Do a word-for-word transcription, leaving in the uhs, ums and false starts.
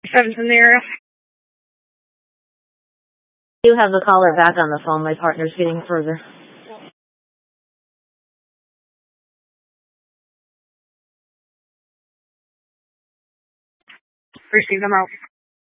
Seven's in the area. You have the caller back on the phone. My partner's getting further. Receive them out.